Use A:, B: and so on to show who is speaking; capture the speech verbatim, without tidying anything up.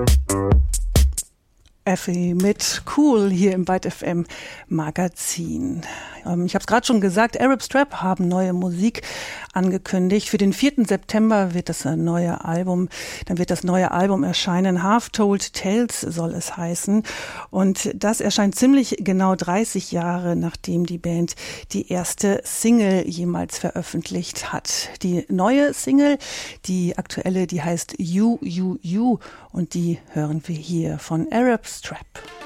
A: Effi mit Cool hier im Byte F M Magazin. Ähm, ich habe es gerade schon gesagt, Arab Strap haben neue Musik angekündigt. Für den vierten September wird das neue Album, dann wird das neue Album erscheinen. Half Told Tales soll es heißen. Und das erscheint ziemlich genau dreißig Jahre, nachdem die Band die erste Single jemals veröffentlicht hat. Die neue Single, die aktuelle, die heißt You, You, You. Und die hören wir hier von Arab Strap.